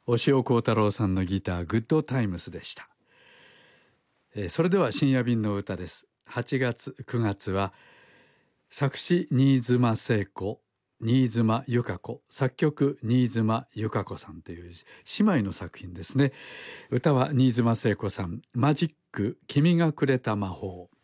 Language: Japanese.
押尾幸太郎さんのギター、グッドタイムスでした。それでは深夜便の歌です。8月9月は作詞新妻聖子、新妻由香子、作曲新妻由香子さんという姉妹の作品ですね。歌は新妻聖子さん、マジック君がくれた魔法。